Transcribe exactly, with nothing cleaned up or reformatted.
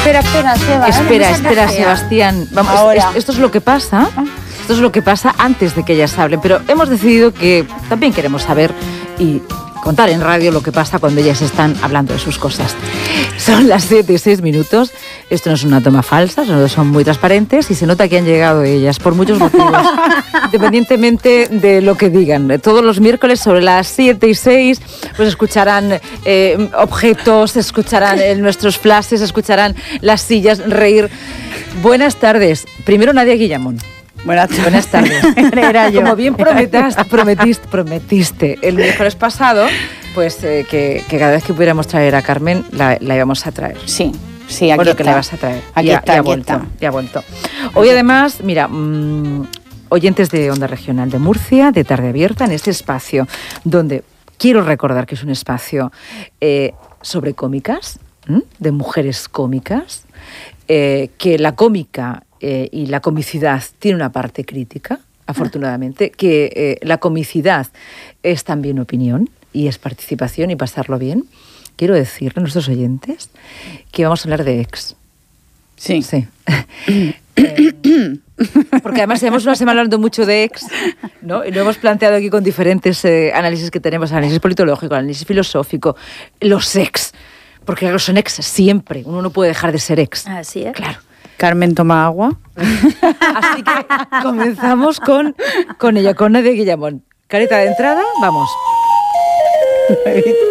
espera, espera, Seba. Espera, espera, Sebastián. Vamos, es, es, esto es lo que pasa. Esto es lo que pasa antes de que ellas hablen. Pero hemos decidido que también queremos saber y contar en radio lo que pasa cuando ellas están hablando de sus cosas. Son las siete y seis minutos. Esto no es una toma falsa, son muy transparentes y se nota que han llegado ellas por muchos motivos, independientemente de lo que digan. Todos los miércoles sobre las siete y seis pues escucharán eh, objetos, escucharán eh, nuestros flashes, escucharán las sillas, reír. Buenas tardes. Primero Nadia Guillamón. Buenas tardes. Buenas tardes. Era yo. Como bien prometiste, prometiste, prometiste el miércoles pasado, pues eh, que, que cada vez que pudiéramos traer a Carmen, la, la íbamos a traer. Sí, sí, aquí bueno, está. que la vas a traer. Aquí ya, está, ya aquí ha vuelto, está. Ya ha vuelto. Hoy además, mira, mmm, oyentes de Onda Regional de Murcia, de Tarde Abierta, en este espacio, donde quiero recordar que es un espacio eh, sobre cómicas, ¿m? de mujeres cómicas, eh, que la cómica eh, y la comicidad tiene una parte crítica, afortunadamente, que eh, la comicidad es también opinión y es participación y pasarlo bien. Quiero decirle a nuestros oyentes que vamos a hablar de ex. Sí. Sí. eh, porque además llevamos una semana hablando mucho de ex, ¿no? Y lo hemos planteado aquí con diferentes eh, análisis que tenemos, análisis politológico, análisis filosófico, los ex. Porque claro, son ex siempre. Uno no puede dejar de ser ex. Así es. Claro. Carmen, toma agua. Así que comenzamos con, con ella, con Nadia Guillamón. Careta de entrada, vamos.